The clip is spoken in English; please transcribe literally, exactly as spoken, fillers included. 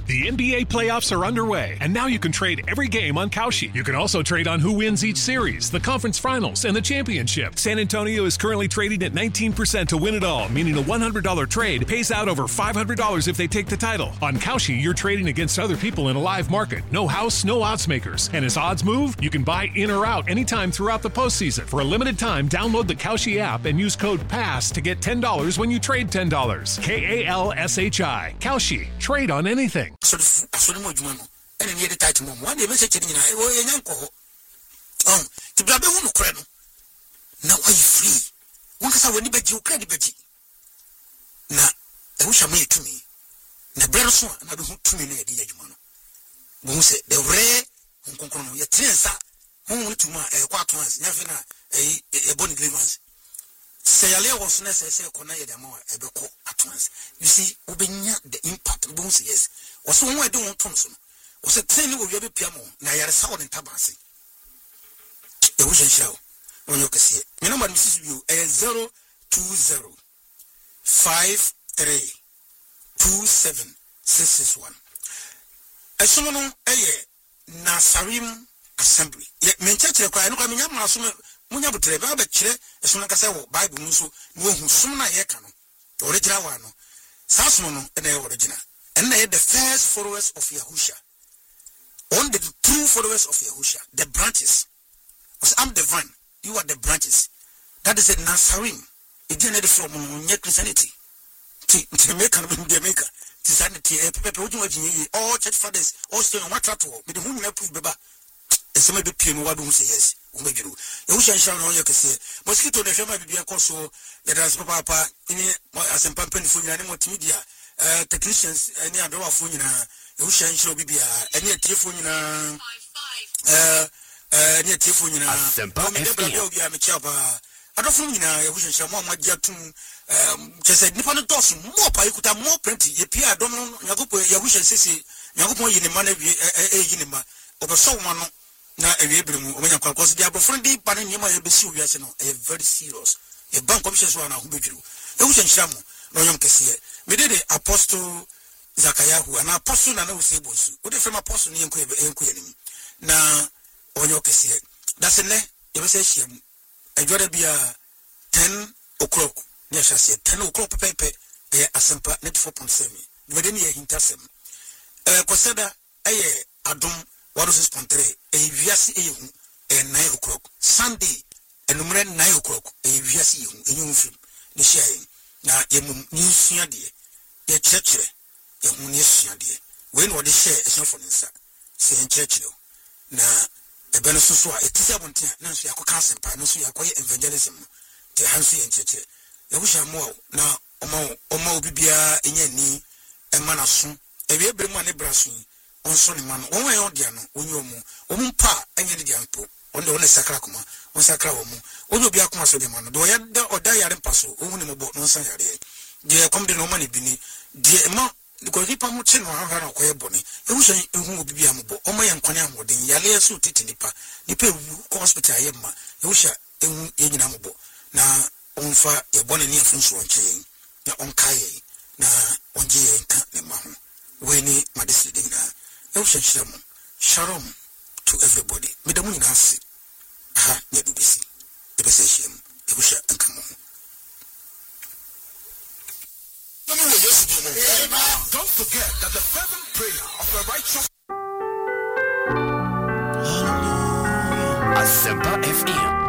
The N B A playoffs are underway, and now you can trade every game on Kalshi. You can also trade on who wins each series, the conference finals, and the championship. San Antonio is currently trading at nineteen percent to win it all, meaning a one hundred dollars trade pays out over five hundred dollars if they take the title. On Kalshi, you're trading against other people in a live market. No house, no odds makers. And as odds move, you can buy in or out anytime throughout the postseason. For a limited time, download the Kalshi app and use code PASS to get ten dollars when you trade ten dollars. K A L S H I. Kalshi. Trade on anything. So the more you and any tight mom, one day message in a uncle. Oh, to grab a woman cradle. Now are you free? One can say, bet you credit, Betty. Now, I wish I made to me. The brother son, and I don't to me near the edge, man. Who said the rare, who can come your tears, who went to my quart once, never a bonny grievance. Say a little was necessary, Cornelia more a beco at once. You see, Ubinia, the impact bones, yes, was so I don't Thompson. Was a ten will be piano, Nayara Sound in Tabasi. The ocean shell, when you can see it. You know what, Missus You, a zero two zero five three two seven six six one. A summon a Nasarim Assembly. Yet, Manchester, I know I mean, I'm assuming. Munya butere ba bechere esu nka se wo Bible mu so no hu sum na ye ka no original one no sasum no na ye original and na ye the first followers of Yahusha on the true followers of Yahusha, the branches. Because I'm the vine, you are the branches. That is a Nazarene. It didn't from Christianity to make a Jamaica Christianity all church fathers all still on what to with the moon prove baba. And some of the people who say yes. You shall shall know you can say mosquito the family be a coso that has papa in as a pumping for your animal media uh technicians any other phone you shall show be any telephone uh uh any telephone you know I don't know you wish shall more majatum um just said nippon toss more pa you could have more plenty ye pia don't know you wish and say you go in the money a over so one na ewiebere mu omanya kwa because they are friend dey pan nyema ye besi owiase no e very serious e bank commission so na ho bedwuru e wu hyenhyira mu na oyom kese me dey the apostle Zakayahu and apostle na na wo se bosu wo dey from apostle ne yenko yenko yanim na onyo kese that's ne e be se hiem adwada bia ten o'clock ne hye ten o'clock pepe e asempa ninety-four point seven we dey ne hintasem eh koseda eye adom one oh six point three a viasi a nine o'clock Sunday and number nine o'clock a viasi a new film the sharing now a news here a church a munition dear when what they share is not for inside say in church now a beneficial it is a one thing no so you can't simple no so you acquire evangelism the handsy and church you wish more now omo omo bibia enye ni e manaso e we bre mu anebraso on sorry man on way on dia no onyomu ompa enye de dia mpo on de on sakra kuma on sakra wo mu onyo bia kuma so de man do ya da oda yare mpaso ohun ni mo bo no san yare de kom de no man bi ni de ma ko ripa mu che no ha na koye boni e wu shan ehun obi bia mo bo o ma ye nkwane amoden yale so titi nipa nipa wu ko hospital ye ma e wu sha ehun ye nyina mo bo na onfa ye boni ni afun so onche na onkaye na onje ye nka ne ma ho we ni madisi de na shalom to everybody. Me the money nasi. Aha, ne do bisi. E be say shem. E go sha anka mo. Don't forget that the fervent prayer of the righteous Hallelujah. Asempa F M.